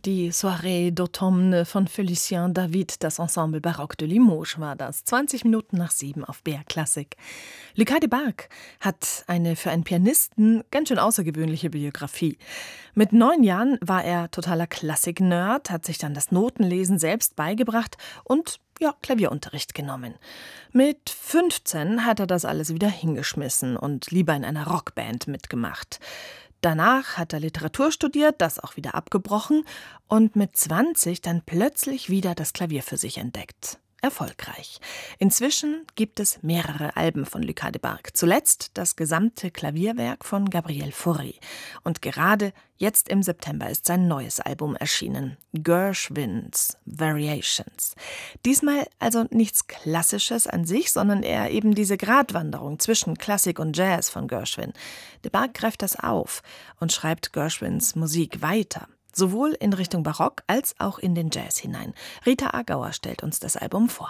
Die Soirée d'automne von Félicien David, das Ensemble Baroque de Limoges war das. 20 Minuten nach 7 auf BR Klassik. Lucas Debargue hat eine für einen Pianisten ganz schön außergewöhnliche Biografie. Mit 9 Jahren war er totaler Klassik-Nerd, hat sich dann das Notenlesen selbst beigebracht und Klavierunterricht genommen. Mit 15 hat er das alles wieder hingeschmissen und lieber in einer Rockband mitgemacht. Danach hat er Literatur studiert, das auch wieder abgebrochen und mit 20 dann plötzlich wieder das Klavier für sich entdeckt. Erfolgreich. Inzwischen gibt es mehrere Alben von Lucas Debargue. Zuletzt das gesamte Klavierwerk von Gabriel Fauré. Und gerade jetzt im September ist sein neues Album erschienen. Gershwin's Variations. Diesmal also nichts Klassisches an sich, sondern eher eben diese Gratwanderung zwischen Klassik und Jazz von Gershwin. Debargue greift das auf und schreibt Gershwins Musik weiter. Sowohl in Richtung Barock als auch in den Jazz hinein. Rita Agauer stellt uns das Album vor.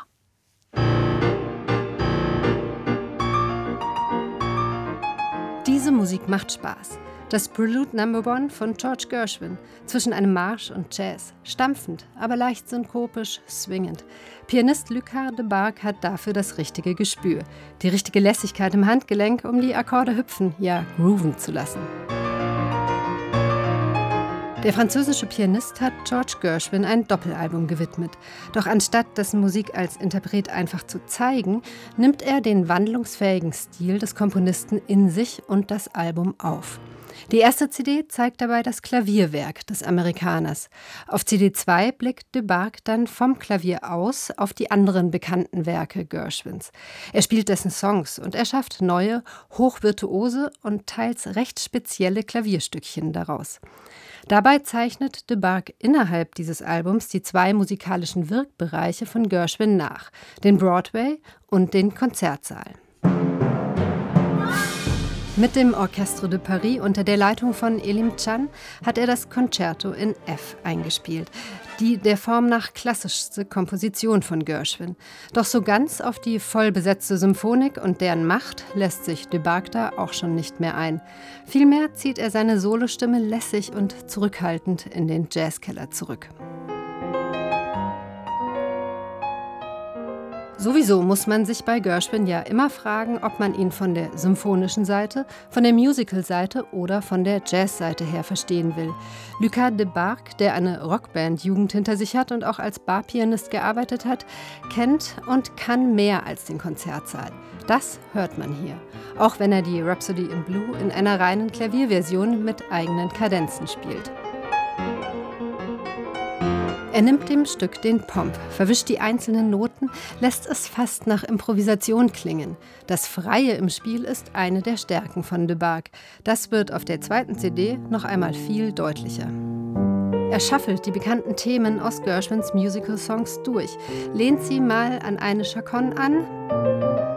Diese Musik macht Spaß. Das Prelude No. 1 von George Gershwin. Zwischen einem Marsch und Jazz. Stampfend, aber leicht synkopisch, swingend. Pianist Lucas Debargue hat dafür das richtige Gespür. Die richtige Lässigkeit im Handgelenk, um die Akkorde hüpfen, ja grooven zu lassen. Der französische Pianist hat George Gershwin ein Doppelalbum gewidmet. Doch anstatt dessen Musik als Interpret einfach zu zeigen, nimmt er den wandlungsfähigen Stil des Komponisten in sich und das Album auf. Die erste CD zeigt dabei das Klavierwerk des Amerikaners. Auf CD 2 blickt Debargue dann vom Klavier aus auf die anderen bekannten Werke Gershwins. Er spielt dessen Songs und er schafft neue, hochvirtuose und teils recht spezielle Klavierstückchen daraus. Dabei zeichnet Debargue innerhalb dieses Albums die 2 musikalischen Wirkbereiche von Gershwin nach, den Broadway und den Konzertsaal. Mit dem Orchestre de Paris unter der Leitung von Elim Can hat er das Concerto in F eingespielt, die der Form nach klassischste Komposition von Gershwin. Doch so ganz auf die vollbesetzte Symphonik und deren Macht lässt sich Debargue da auch schon nicht mehr ein. Vielmehr zieht er seine Solostimme lässig und zurückhaltend in den Jazzkeller zurück. Sowieso muss man sich bei Gershwin ja immer fragen, ob man ihn von der symphonischen Seite, von der Musical-Seite oder von der Jazz-Seite her verstehen will. Lucas Debargue, der eine Rockband-Jugend hinter sich hat und auch als Barpianist gearbeitet hat, kennt und kann mehr als den Konzertsaal. Das hört man hier, auch wenn er die Rhapsody in Blue in einer reinen Klavierversion mit eigenen Kadenzen spielt. Er nimmt dem Stück den Pomp, verwischt die einzelnen Noten, lässt es fast nach Improvisation klingen. Das Freie im Spiel ist eine der Stärken von Debargue. Das wird auf der 2. CD noch einmal viel deutlicher. Er schaffelt die bekannten Themen aus Gershwins Musical-Songs durch, lehnt sie mal an eine Chaconne an